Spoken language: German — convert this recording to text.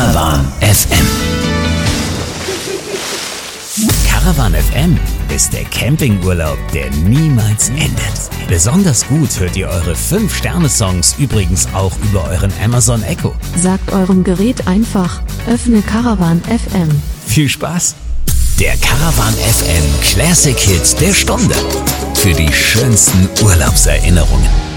Caravan FM. Caravan FM ist der Campingurlaub, der niemals endet. Besonders gut hört ihr eure 5-Sterne-Songs übrigens auch über euren Amazon Echo. Sagt eurem Gerät einfach, öffne Caravan FM. Viel Spaß! Der Caravan FM Classic Hit der Stunde. Für die schönsten Urlaubserinnerungen.